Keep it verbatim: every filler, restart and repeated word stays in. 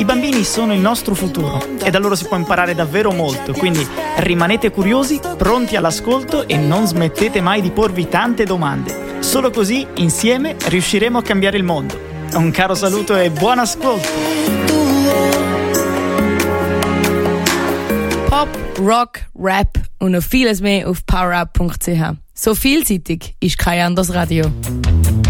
I bambini sono il nostro futuro e da loro si può imparare davvero molto, quindi rimanete curiosi, pronti all'ascolto e non smettete mai di porvi tante domande. Solo così, insieme, riusciremo a cambiare il mondo. Un caro saluto e buon ascolto! Pop, Rock, Rap und noch vieles mehr auf powerup punkt c h. So vielseitig ist kein anderes Radio.